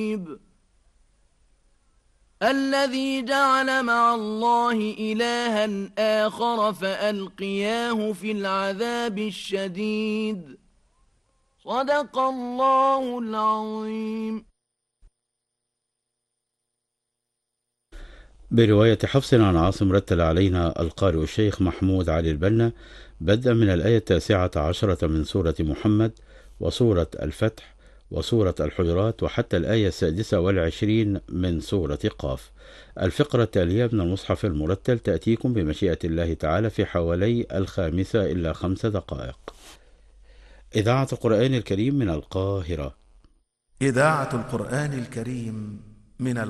الذي جعل مع الله إلها آخر فألقياه في العذاب الشديد. صدق الله العظيم. برواية حفص عن عاصم رتل علينا القارئ الشيخ محمود علي البنا بدءا من الآية 19 من سورة محمد وسورة الفتح وسورة الحجرات وحتى الآية 26 من سورة قاف. الفقرة التالية من المصحف المرتل تأتيكم بمشيئة الله تعالى في حوالي 5:05 دقائق. إذاعة القرآن الكريم من القاهرة. إذاعة القرآن الكريم من